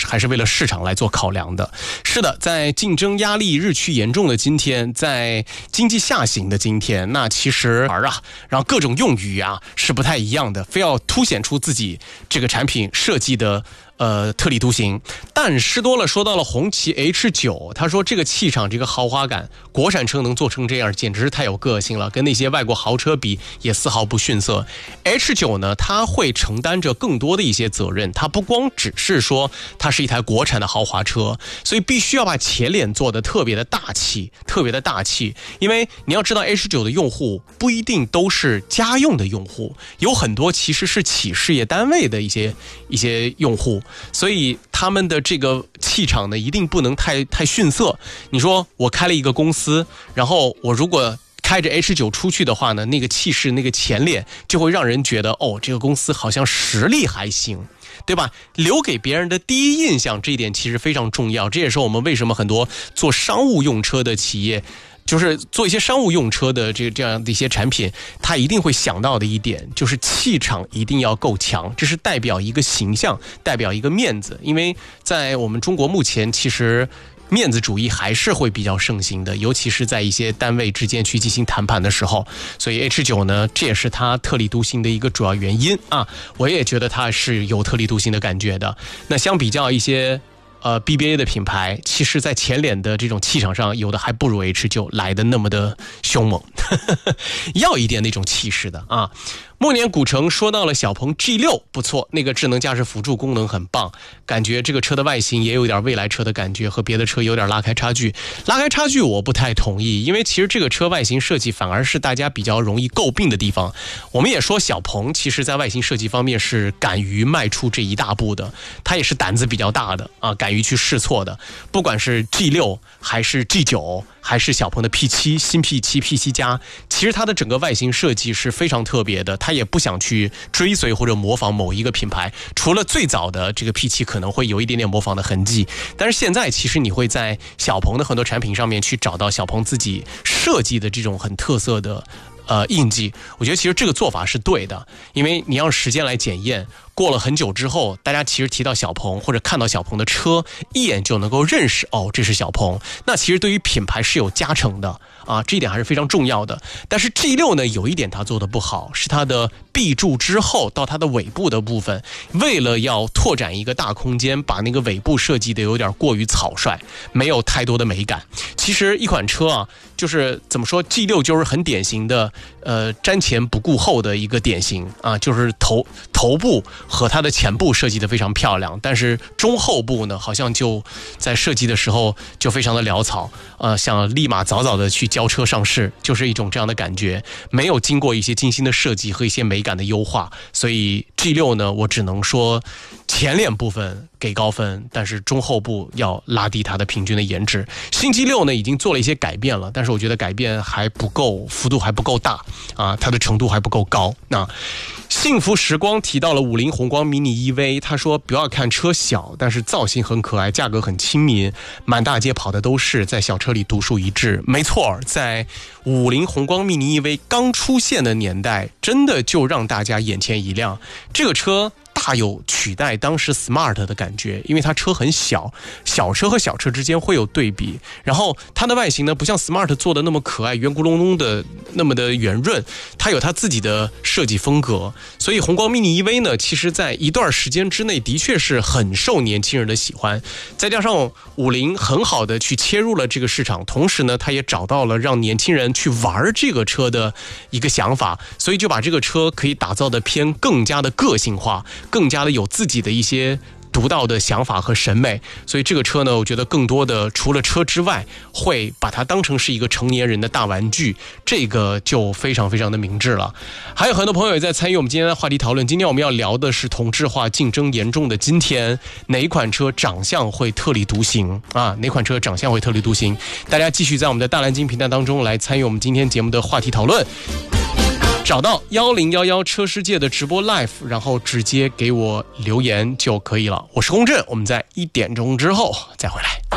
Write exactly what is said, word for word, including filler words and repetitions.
还是为了市场来做考量的。是的，在竞争压力日趋严重的今天，在经济下行的今天，那其实啊，让各种用语啊是不太一样的，非要凸显出自己这个产品设计的呃，特立独行。但施多勒说到了红旗 H 九， 他说这个气场，这个豪华感，国产车能做成这样简直是太有个性了，跟那些外国豪车比也丝毫不逊色。 H 九 呢，它会承担着更多的一些责任，它不光只是说它是一台国产的豪华车，所以必须要把前脸做得特别的大气，特别的大气。因为你要知道 H 九 的用户不一定都是家用的用户，有很多其实是企事业单位的一些一些用户，所以他们的这个气场呢，一定不能太太逊色。你说我开了一个公司，然后我如果开着 H 九 出去的话呢，那个气势，那个前脸就会让人觉得，哦，这个公司好像实力还行，对吧？留给别人的第一印象，这一点其实非常重要。这也是我们为什么很多做商务用车的企业，就是做一些商务用车的这这样的一些产品，他一定会想到的一点，就是气场一定要够强，这是代表一个形象，代表一个面子。因为在我们中国目前，其实面子主义还是会比较盛行的，尤其是在一些单位之间去进行谈判的时候。所以 H 九 呢，这也是它特立独行的一个主要原因啊。我也觉得它是有特立独行的感觉的。那相比较一些呃 B B A 的品牌，其实在前脸的这种气场上，有的还不如 H 九 来的那么的凶猛要一点那种气势的啊。莫年古城说到了小鹏 G 六 不错，那个智能驾驶辅助功能很棒，感觉这个车的外形也有点未来车的感觉，和别的车有点拉开差距。拉开差距我不太同意，因为其实这个车外形设计反而是大家比较容易诟病的地方。我们也说小鹏其实在外形设计方面是敢于迈出这一大步的，它也是胆子比较大的啊，敢于去试错的。不管是 G 六 还是 G 九，还是小鹏的 P 七 新 P 七 P 七 加，其实它的整个外形设计是非常特别的，它也不想去追随或者模仿某一个品牌，除了最早的这个 P 七 可能会有一点点模仿的痕迹，但是现在其实你会在小鹏的很多产品上面去找到小鹏自己设计的这种很特色的呃印记。我觉得其实这个做法是对的，因为你要时间来检验，过了很久之后，大家其实提到小鹏或者看到小鹏的车，一眼就能够认识，哦，这是小鹏，那其实对于品牌是有加成的啊，这一点还是非常重要的。但是 G 六 呢，有一点它做的不好，是它的 B 柱之后到它的尾部的部分，为了要拓展一个大空间，把那个尾部设计的有点过于草率，没有太多的美感。其实一款车啊，就是怎么说 G 六 就是很典型的呃瞻前不顾后的一个典型啊，就是头头部和它的前部设计的非常漂亮，但是中后部呢，好像就在设计的时候就非常的潦草，呃，想立马早早的去交车上市，就是一种这样的感觉，没有经过一些精心的设计和一些美感的优化。所以 G 六 呢，我只能说前脸部分给高分，但是中后部要拉低它的平均的颜值。新 G 六 呢已经做了一些改变了，但是我觉得改变还不够，幅度还不够大啊，它的程度还不够高。那幸福时光提到了五菱宏光 mini E V， 他说不要看车小，但是造型很可爱，价格很亲民，满大街跑的都是，在小车里独树一帜。没错，在五菱宏光 mini E V 刚出现的年代，真的就让大家眼前一亮。这个车大有取代当时 Smart 的感觉，因为它车很小，小车和小车之间会有对比，然后它的外形呢不像 Smart 做的那么可爱，圆咕隆咚的那么的圆润，它有它自己的设计风格。所以宏光 mini E V 呢，其实在一段时间之内的确是很受年轻人的喜欢，再加上五菱很好的去切入了这个市场，同时呢它也找到了让年轻人去玩这个车的一个想法，所以就把这个车可以打造的偏更加的个性化，更加的有自己的一些独到的想法和审美。所以这个车呢，我觉得更多的除了车之外，会把它当成是一个成年人的大玩具，这个就非常非常的明智了。还有很多朋友也在参与我们今天的话题讨论，今天我们要聊的是同质化竞争严重的今天，哪一款车长相会特立独行啊？哪款车长相会特立独行？大家继续在我们的大蓝鲸频道当中来参与我们今天节目的话题讨论，找到一零一一车世界的直播 live， 然后直接给我留言就可以了。我是龚震，我们在一点钟之后再回来。